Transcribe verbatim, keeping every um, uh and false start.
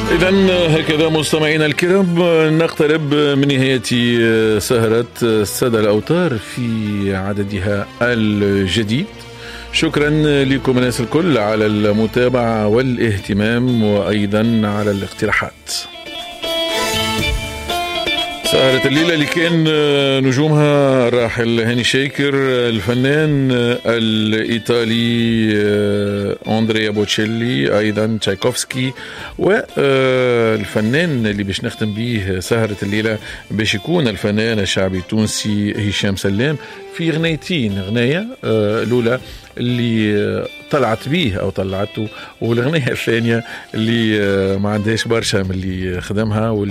إذن هكذا مستمعينا الكرام نقترب من نهاية سهرة سادة الأوتار في عددها الجديد. شكرا لكم الناس الكل على المتابعة والاهتمام وأيضا على الاقتراحات. سهرة الليلة اللي كان نجومها الراحل هاني شاكر، الفنان الإيطالي أندريا بوتشيلي، أيضا تشايكوفسكي، والفنان اللي باش نختم به سهرة الليلة باش يكون الفنان الشعبي التونسي هشام سلام في غنيتين. غناية الأولى اللي طلعت بيه أو طلعته، والغنية الثانية اللي ما عندهاش برشا من اللي خدمها.